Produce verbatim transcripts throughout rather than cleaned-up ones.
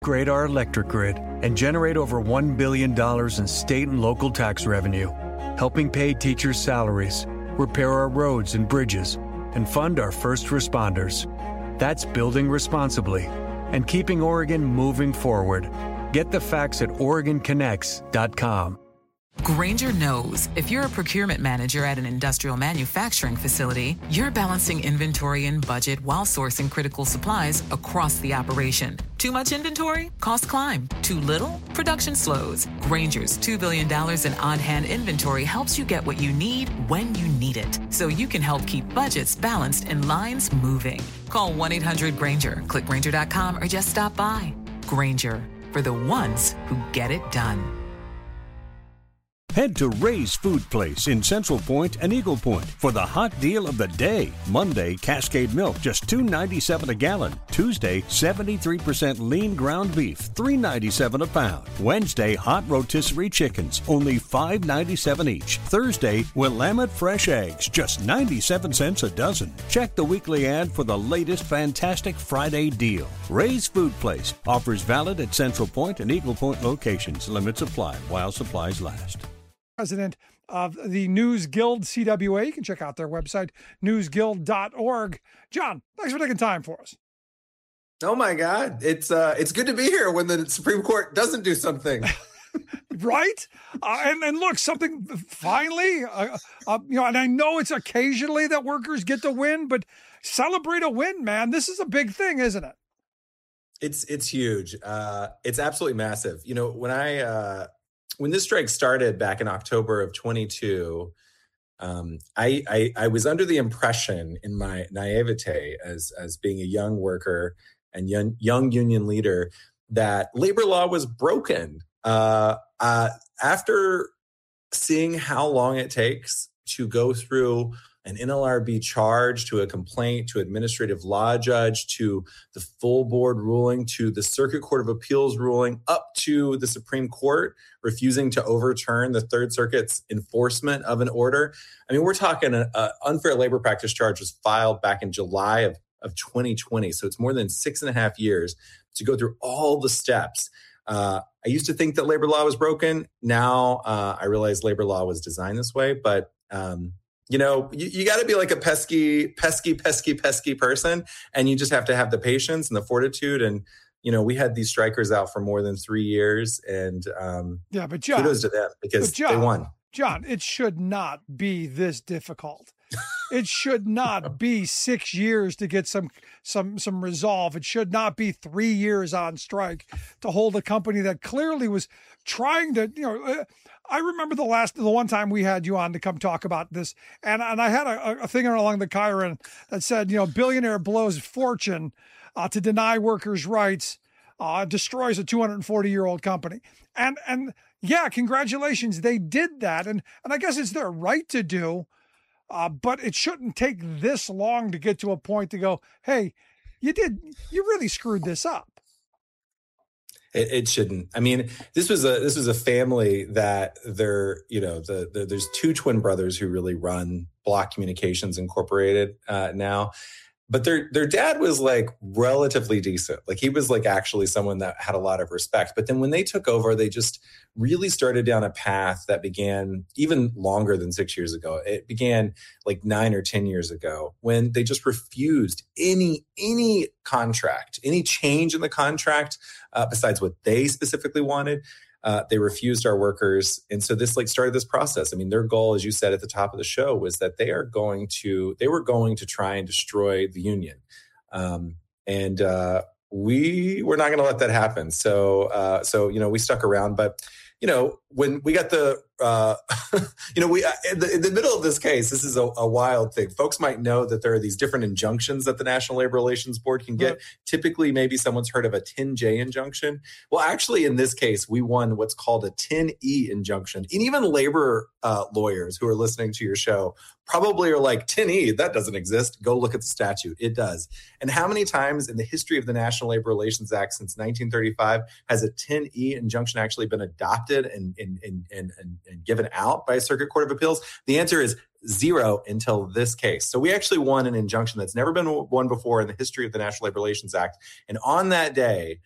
upgrade our electric grid and generate over one billion dollars in state and local tax revenue, helping pay teachers' salaries, repair our roads and bridges, and fund our first responders. That's building responsibly and keeping Oregon moving forward. Get the facts at Oregon Connects dot com. Grainger knows if you're a procurement manager at an industrial manufacturing facility, you're balancing inventory and budget while sourcing critical supplies across the operation. Too much inventory? Costs climb. Too little? Production slows. Grainger's two billion dollars in on-hand inventory helps you get what you need when you need it, so you can help keep budgets balanced and lines moving. Call one eight hundred Grainger, click Grainger dot com, or just stop by. Grainger, for the ones who get it done. Head to Ray's Food Place in Central Point and Eagle Point for the hot deal of the day. Monday, Cascade Milk, just two dollars and ninety-seven cents a gallon. Tuesday, seventy-three percent lean ground beef, three dollars and ninety-seven cents a pound. Wednesday, hot rotisserie chickens, only five dollars and ninety-seven cents each. Thursday, Willamette fresh eggs, just ninety-seven cents a dozen. Check the weekly ad for the latest fantastic Friday deal. Ray's Food Place offers valid at Central Point and Eagle Point locations. Limits apply while supplies last. President of the News Guild C W A. You can check out their website, news guild dot org. John, thanks for taking time for us. Oh my God. It's uh, it's good to be here when the Supreme Court doesn't do something. Right? Uh, and, and look, something finally, uh, uh, you know, and I know it's occasionally that workers get to win, but celebrate a win, man. This is a big thing, isn't it? It's, it's huge. Uh, it's absolutely massive. You know, when I, uh, When this strike started back in October of twenty-two, um, I, I I was under the impression, in my naivete as as being a young worker and young young union leader, that labor law was broken. Uh, uh, after seeing how long it takes to go through an N L R B charge, to a complaint, to administrative law judge, to the full board ruling, to the Circuit Court of Appeals ruling, up to the Supreme Court refusing to overturn the Third Circuit's enforcement of an order. I mean, we're talking an unfair labor practice charge was filed back in July of, of twenty twenty. So it's more than six and a half years to go through all the steps. Uh, I used to think that labor law was broken. Now uh, I realize labor law was designed this way, but um, you know, you, you got to be like a pesky, pesky, pesky, pesky person. And you just have to have the patience and the fortitude. And, you know, we had these strikers out for more than three years. And um, yeah, but John, kudos to them because John, they won. John, it should not be this difficult. It should not be six years to get some some some resolve. It should not be three years on strike to hold a company that clearly was trying to, you know, uh, I remember the last, the one time we had you on to come talk about this, and and I had a, a thing along the Chiron that said, you know, billionaire blows fortune uh, to deny workers' rights, uh, destroys a two hundred forty year old company, and and yeah, congratulations, they did that, and and I guess it's their right to do, uh, but it shouldn't take this long to get to a point to go, hey, you did, you really screwed this up. It, it shouldn't. I mean, this was a this was a family that they're, you know, the, the there's two twin brothers who really run Block Communications Incorporated uh, now. But their their dad was like relatively decent. Like he was like actually someone that had a lot of respect. But then when they took over, they just really started down a path that began even longer than six years ago. It began like nine or ten years ago when they just refused any any contract, any change in the contract uh, besides what they specifically wanted. Uh, they refused our workers. And so this like started this process. I mean, their goal, as you said at the top of the show, was that they are going to, they were going to try and destroy the union. Um, and uh, we were not going to let that happen. So, uh, so, you know, we stuck around, but, you know, when we got the, uh, you know, we, in the, in the middle of this case, this is a, a wild thing. Folks might know that there are these different injunctions that the National Labor Relations Board can get. Right. Typically, maybe someone's heard of a ten J injunction. Well, actually, in this case, we won what's called a ten E injunction. And even labor uh, lawyers who are listening to your show probably are like, ten E, that doesn't exist. Go look at the statute. It does. And how many times in the history of the National Labor Relations Act since nineteen thirty-five has a ten E injunction actually been adopted and, and, and, and, and given out by a Circuit Court of Appeals? The answer is zero until this case. So we actually won an injunction that's never been won before in the history of the National Labor Relations Act. And on that day,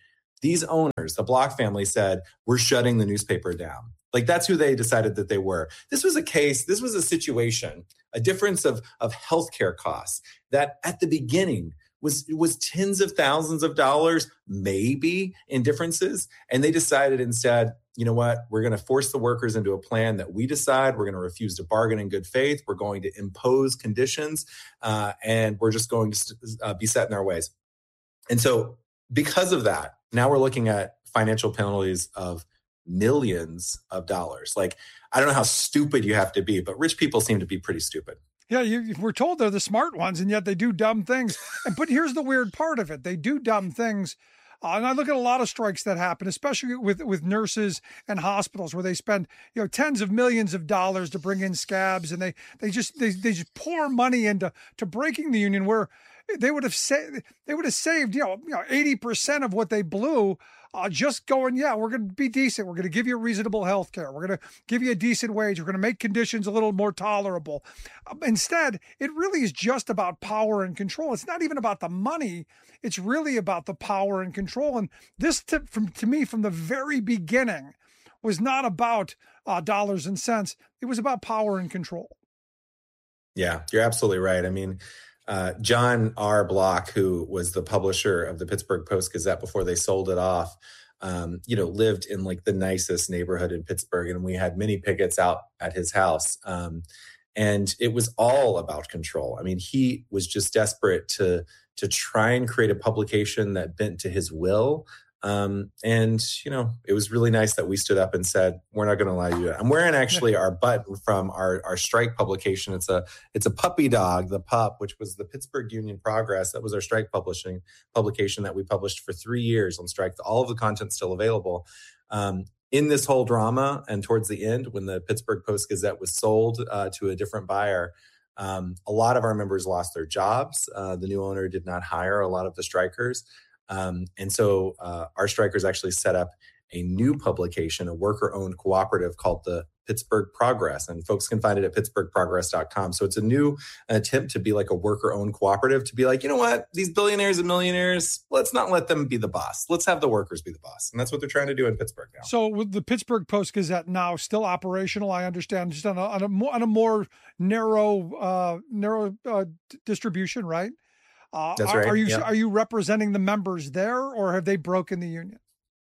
These owners, the Block family, said, we're shutting the newspaper down. Like, that's who they decided that they were. This was a case, this was a situation, a difference of, of healthcare costs that at the beginning was, was tens of thousands of dollars, maybe, in differences. And they decided instead, you know what, we're going to force the workers into a plan that we decide. We're going to refuse to bargain in good faith. We're going to impose conditions, uh, and we're just going to uh, be set in our ways. And so because of that, now we're looking at financial penalties of millions of dollars. Like, I don't know how stupid you have to be, but rich people seem to be pretty stupid. Yeah, you, we're told they're the smart ones, and yet they do dumb things. And, but here's the weird part of it. They do dumb things. Uh, and I look at a lot of strikes that happen, especially with, with nurses and hospitals, where they spend, you know, tens of millions of dollars to bring in scabs, and they they just they they just pour money into to breaking the union, where they would have sa- they would have saved, you know, you know eighty percent of what they blew. Uh, just going, yeah, we're going to be decent. We're going to give you reasonable health care. We're going to give you a decent wage. We're going to make conditions a little more tolerable. Um, instead, it really is just about power and control. It's not even about the money. It's really about the power and control. And this, to, from, to me, from the very beginning, was not about uh, dollars and cents. It was about power and control. Yeah, you're absolutely right. I mean, Uh, John R. Block, who was the publisher of the Pittsburgh Post-Gazette before they sold it off, um, you know, lived in like the nicest neighborhood in Pittsburgh. And we had many pickets out at his house. Um, and it was all about control. I mean, he was just desperate to, to try and create a publication that bent to his will. Um, and, you know, it was really nice that we stood up and said, we're not going to allow you to. I'm wearing actually our button from our, our strike publication. It's a, it's a puppy dog, the pup, which was the Pittsburgh Union Progress. That was our strike publishing publication that we published for three years on strike. All of the content's still available. Um, in this whole drama, and towards the end, when the Pittsburgh Post-Gazette was sold uh, to a different buyer, um, a lot of our members lost their jobs. Uh, the new owner did not hire a lot of the strikers. Um, and so uh, our strikers actually set up a new publication, a worker-owned cooperative called the Pittsburgh Progress. And folks can find it at pittsburgh progress dot com. So it's a new attempt to be like a worker-owned cooperative, to be like, you know what, these billionaires and millionaires, let's not let them be the boss. Let's have the workers be the boss. And that's what they're trying to do in Pittsburgh now. So with the Pittsburgh Post-Gazette now still operational, I understand, just on a, on a, more, on a more narrow, uh, narrow uh, d- distribution, right? Uh, That's are, right. Are you yeah. are you representing the members there, or have they broken the union?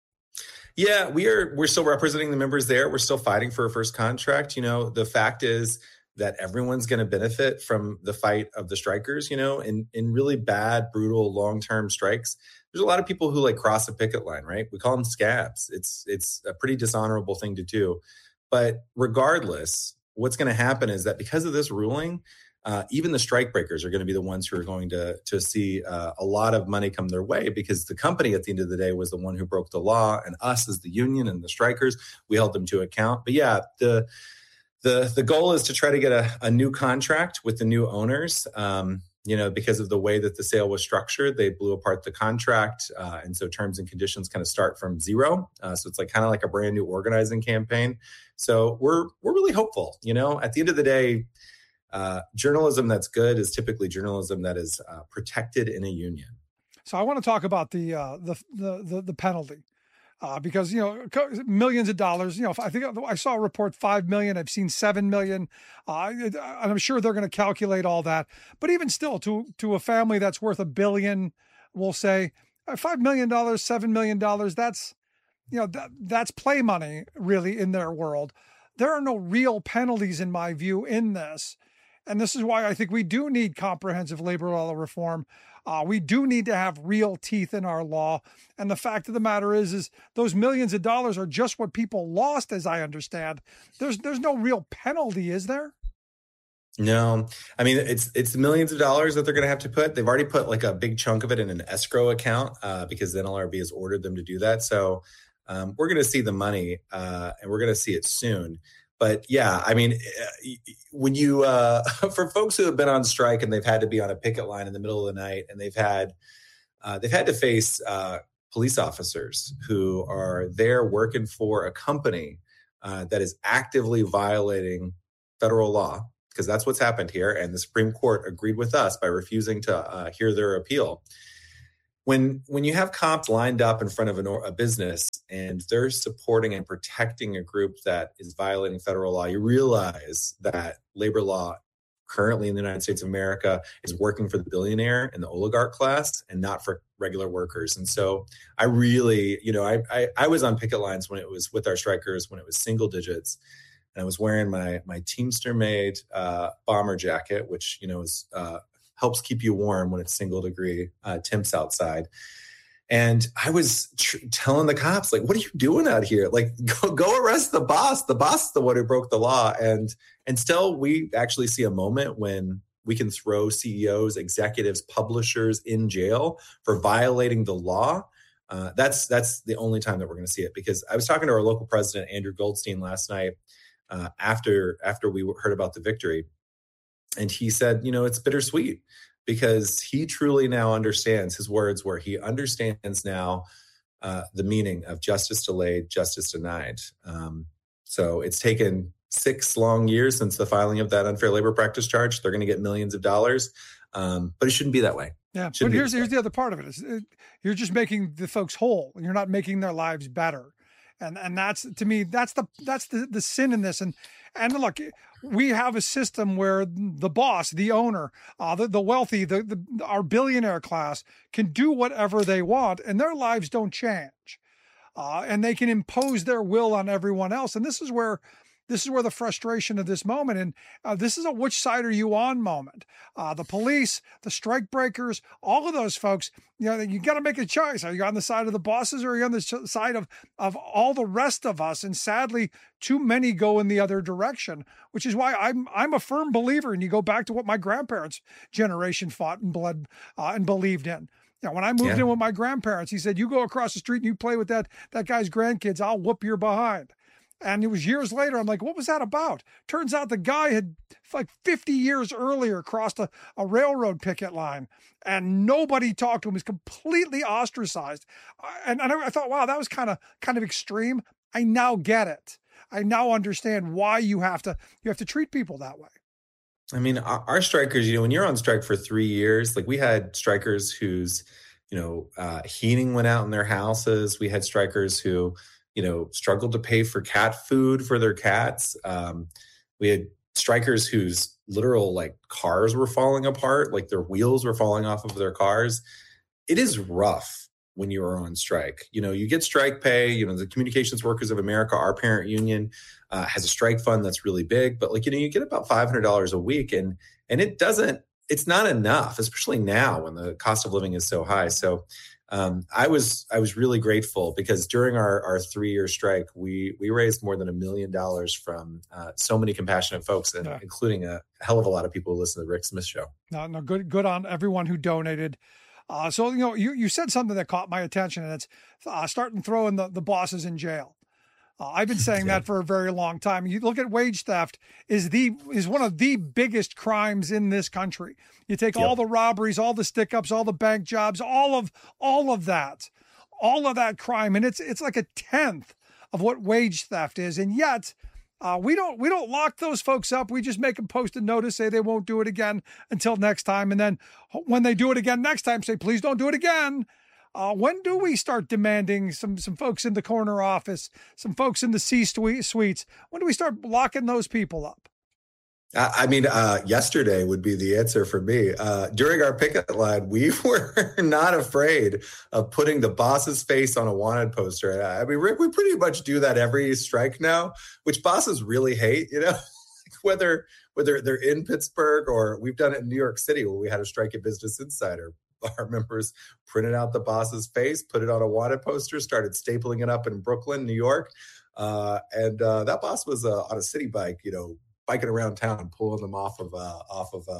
Yeah, we are. We're still representing the members there. We're still fighting for a first contract. You know, the fact is that everyone's going to benefit from the fight of the strikers. You know, in in really bad, brutal, long term strikes, there's a lot of people who like cross a picket line. Right? We call them scabs. It's it's a pretty dishonorable thing to do. But regardless, what's going to happen is that because of this ruling, Uh, even the strike breakers are going to be the ones who are going to to see uh, a lot of money come their way, because the company at the end of the day was the one who broke the law, and us as the union and the strikers, we held them to account. But yeah, the the the goal is to try to get a, a new contract with the new owners. Um, you know, because of the way that the sale was structured, they blew apart the contract, uh, and so terms and conditions kind of start from zero. Uh, so it's like kind of like a brand new organizing campaign. So we're we're really hopeful. You know, at the end of the day, Uh, journalism that's good is typically journalism that is uh, protected in a union. So I want to talk about the uh, the, the the the penalty, uh, because you know millions of dollars. You know, I think I saw a report five million. I've seen seven million, uh, and I'm sure they're going to calculate all that. But even still, to to a family that's worth a billion, we'll say five million dollars, seven million dollars. That's you know that that's play money really in their world. There are no real penalties in my view in this. And this is why I think we do need comprehensive labor law reform. Uh, we do need to have real teeth in our law. And the fact of the matter is, is those millions of dollars are just what people lost, as I understand. There's there's no real penalty, is there? No, I mean, it's it's millions of dollars that they're going to have to put. They've already put like a big chunk of it in an escrow account uh, because the N L R B has ordered them to do that. So um, we're going to see the money uh, and we're going to see it soon. But yeah, I mean, when you, uh, for folks who have been on strike and they've had to be on a picket line in the middle of the night, and they've had, uh, they've had to face uh, police officers who are there working for a company uh, that is actively violating federal law, because that's what's happened here. And the Supreme Court agreed with us by refusing to uh, hear their appeal. when when you have cops lined up in front of an, a business and they're supporting and protecting a group that is violating federal law, you realize that labor law currently in the United States of America is working for the billionaire and the oligarch class and not for regular workers. And so I really, you know, I, I, I was on picket lines when it was with our strikers, when it was single digits. And I was wearing my my Teamster made uh, bomber jacket, which, you know, is, uh, helps keep you warm when it's single degree uh, temps outside. And I was tr- telling the cops, like, what are you doing out here? Like, go, go arrest the boss. The boss is the one who broke the law. And and still, we actually see a moment when we can throw C E Os, executives, publishers in jail for violating the law. Uh, that's that's the only time that we're going to see it. Because I was talking to our local president, Andrew Goldstein, last night uh, after after we heard about the victory. And he said, you know, it's bittersweet because he truly now understands, his words were, he understands now uh, the meaning of justice delayed, justice denied. Um, so it's taken six long years since the filing of that unfair labor practice charge. They're going to get millions of dollars, um, but it shouldn't be that way. Yeah, but here's here's the other part of it. Is it, you're just making the folks whole. You're not making their lives better. And and that's, to me, that's the that's the, the sin in this. And and look, we have a system where the boss, the owner, uh, the, the wealthy, the, the our billionaire class can do whatever they want, and their lives don't change. Uh, and they can impose their will on everyone else. And this is where This is where the frustration of this moment, and uh, this is a which side are you on moment. Uh, the police, the strike breakers, all of those folks, you know, you got to make a choice. Are you on the side of the bosses or are you on the side of, of all the rest of us? And sadly, too many go in the other direction, which is why I'm I'm a firm believer. And you go back to what my grandparents' generation fought and bled uh, and believed in. You know, when I moved yeah. in with my grandparents, he said, you go across the street and you play with that that guy's grandkids, I'll whoop your behind. And it was years later, I'm like, what was that about? Turns out the guy had like fifty years earlier crossed a, a railroad picket line and nobody talked to him. He was completely ostracized. And, and I thought, wow, that was kind of kind of extreme. I now get it. I now understand why you have to you have to treat people that way. I mean, our, our strikers, you know, when you're on strike for three years, like we had strikers whose, you know, uh, heating went out in their houses. We had strikers who, you know, struggled to pay for cat food for their cats. Um, we had strikers whose literal like cars were falling apart, like their wheels were falling off of their cars. It is rough when you are on strike. You know, you get strike pay. You know, the Communications Workers of America, our parent union, uh, has a strike fund that's really big. But like, you know, you get about five hundred dollars a week, and and it doesn't, it's not enough, especially now when the cost of living is so high. So Um, I was I was really grateful because during our, our three-year strike, we we raised more than a million dollars from uh, so many compassionate folks, and yeah. including a hell of a lot of people who listen to the Rick Smith Show. No, no, good good on everyone who donated. Uh, so, you know, you, you said something that caught my attention, and it's uh, starting throwing the, the bosses in jail. Uh, I've been saying yeah. that for a very long time. You look at wage theft is the is one of the biggest crimes in this country. You take yep. all the robberies, all the stick-ups, all the bank jobs, all of all of that, all of that crime, and it's it's like a tenth of what wage theft is. And yet, uh, we don't we don't lock those folks up. We just make them post a notice, say they won't do it again until next time, and then when they do it again next time, say please don't do it again. Uh, when do we start demanding some some folks in the corner office, some folks in the C-suites? When do we start locking those people up? I mean, uh, yesterday would be the answer for me. Uh, during our picket line, we were not afraid of putting the boss's face on a wanted poster. I mean, Rick, we pretty much do that every strike now, which bosses really hate, you know, whether whether they're in Pittsburgh or we've done it in New York City where we had a strike at Business Insider. Our members printed out the boss's face, put it on a wanted poster, started stapling it up in Brooklyn, New York. Uh, and uh, that boss was uh, on a city bike, you know, biking around town, pulling them off of uh, off of.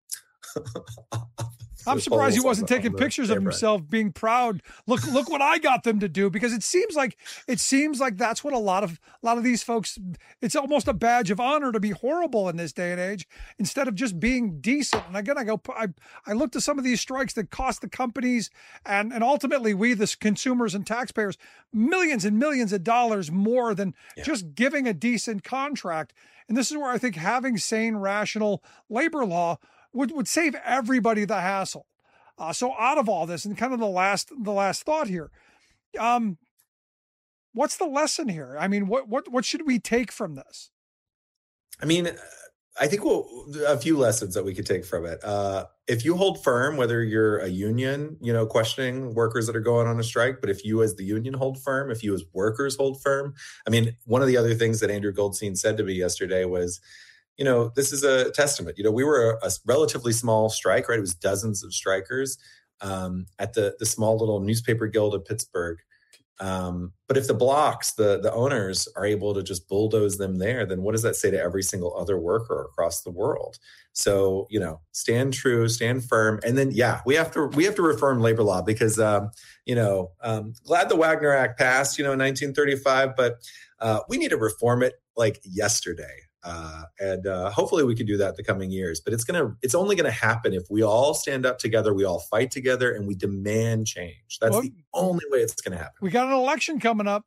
Uh, I'm surprised he wasn't the, taking pictures of himself, being proud. Look, look what I got them to do, because it seems like it seems like that's what a lot of a lot of these folks. It's almost a badge of honor to be horrible in this day and age, instead of just being decent. And again, I go, I I look to some of these strikes that cost the companies and and ultimately we, the consumers and taxpayers, millions and millions of dollars more than yeah. just giving a decent contract. And this is where I think having sane, rational labor law would, would save everybody the hassle. Uh, so out of all this, and kind of the last the last thought here, um, what's the lesson here? I mean, what what what should we take from this? I mean, I think we'll, a few lessons that we could take from it. Uh, if you hold firm, whether you're a union, you know, questioning workers that are going on a strike, but if you as the union hold firm, if you as workers hold firm, I mean, one of the other things that Andrew Goldstein said to me yesterday was, you know, this is a testament. You know, we were a, a relatively small strike, right? It was dozens of strikers um, at the the small little newspaper guild of Pittsburgh. Um, but if the blocks, the the owners are able to just bulldoze them there, then what does that say to every single other worker across the world? So, you know, stand true, stand firm. And then, yeah, we have to we have to reform labor law because, um, you know, um, glad the Wagner Act passed, you know, in nineteen thirty-five, but uh, we need to reform it like yesterday. Uh, and uh, hopefully we can do that the coming years. But it's gonna, it's only going to happen if we all stand up together, we all fight together, and we demand change. That's well, the only way it's going to happen. We got an election coming up.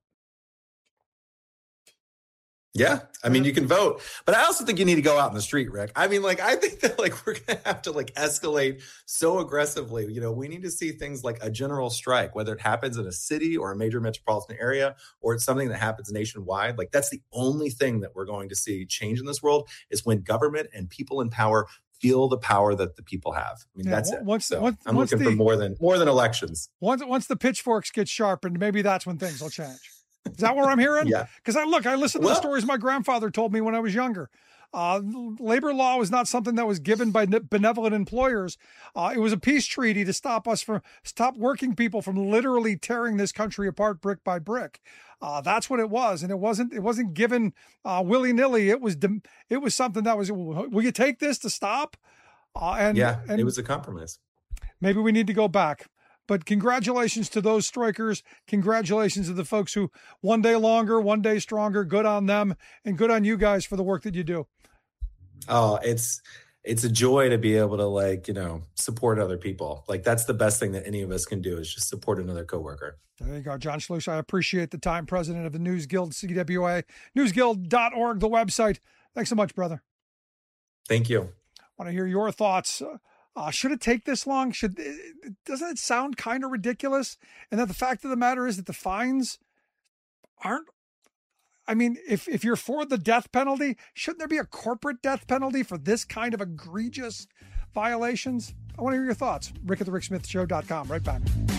Yeah, I mean, you can vote, but I also think you need to go out in the street, Rick. I mean, like, I think that like we're going to have to like escalate so aggressively. You know, we need to see things like a general strike, whether it happens in a city or a major metropolitan area, or it's something that happens nationwide. Like, that's the only thing that we're going to see change in this world is when government and people in power feel the power that the people have. I mean, yeah, that's it. Once, so once, I'm once looking the, for more than more than elections. Once once the pitchforks get sharpened, maybe that's when things will change. Is that what I'm hearing? Yeah. Because I look, I listened to well, the stories my grandfather told me when I was younger. Uh, labor law was not something that was given by benevolent employers. Uh, it was a peace treaty to stop us from stop working people from literally tearing this country apart brick by brick. Uh, that's what it was, and it wasn't. It wasn't given uh, willy nilly. It was. It was something that was. Will you take this to stop? Uh, and yeah, and it was a compromise. Maybe we need to go back. But congratulations to those strikers. Congratulations to the folks who one day longer, one day stronger. Good on them, and good on you guys for the work that you do. Oh, it's it's a joy to be able to, like, you know, support other people. Like, that's the best thing that any of us can do is just support another coworker. There you go, John Schluess. I appreciate the time. President of the News Guild, C W A, news guild dot org, the website. Thanks so much, brother. Thank you. I want to hear your thoughts. Uh, should it take this long? Should doesn't it sound kind of ridiculous? And that the fact of the matter is that the fines aren't. I mean, if if you're for the death penalty, shouldn't there be a corporate death penalty for this kind of egregious violations? I want to hear your thoughts. Rick at the Rick Smith Show dot com. Right back.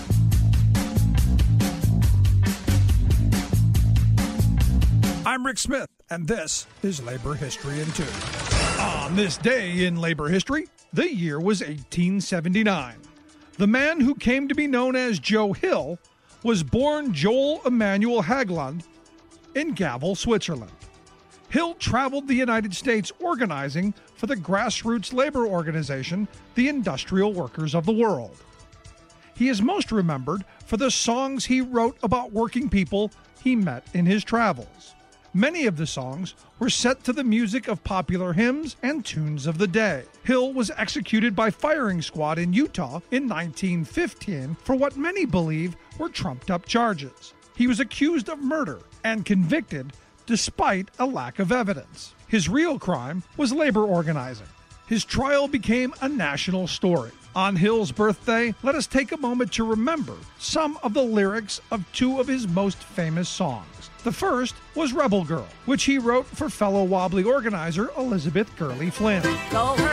I'm Rick Smith, and this is Labor History in Two. On this day in labor history, the year was eighteen seventy-nine. The man who came to be known as Joe Hill was born Joel Emanuel Haglund in Gavel, Switzerland. Hill traveled the United States organizing for the grassroots labor organization, the Industrial Workers of the World. He is most remembered for the songs he wrote about working people he met in his travels. Many of the songs were set to the music of popular hymns and tunes of the day. Hill was executed by firing squad in Utah in nineteen fifteen for what many believe were trumped-up charges. He was accused of murder and convicted despite a lack of evidence. His real crime was labor organizing. His trial became a national story. On Hill's birthday, let us take a moment to remember some of the lyrics of two of his most famous songs. The first was Rebel Girl, which he wrote for fellow Wobbly organizer Elizabeth Gurley Flynn. Go